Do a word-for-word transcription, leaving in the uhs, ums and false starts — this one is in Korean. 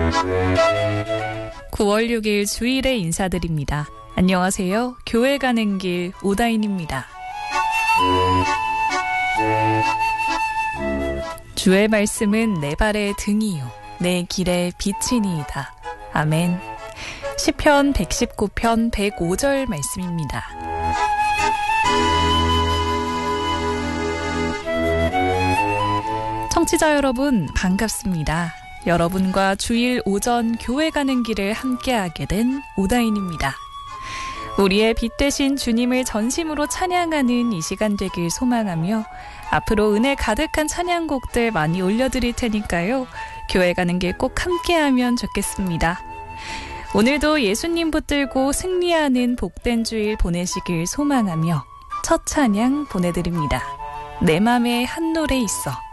구월 육일 주일에 인사드립니다. 안녕하세요. 교회 가는 길 오다인입니다. 주의 말씀은 내 발의 등이요 내 길의 빛이니이다. 아멘. 시편 백십구 편 백오 절 말씀입니다. 청취자 여러분 반갑습니다. 여러분과 주일 오전 교회 가는 길을 함께하게 된 오다인입니다. 우리의 빛 되신 주님을 전심으로 찬양하는 이 시간 되길 소망하며 앞으로 은혜 가득한 찬양곡들 많이 올려드릴 테니까요. 교회 가는 길 꼭 함께하면 좋겠습니다. 오늘도 예수님 붙들고 승리하는 복된 주일 보내시길 소망하며 첫 찬양 보내드립니다. 내 맘에 한 노래 있어.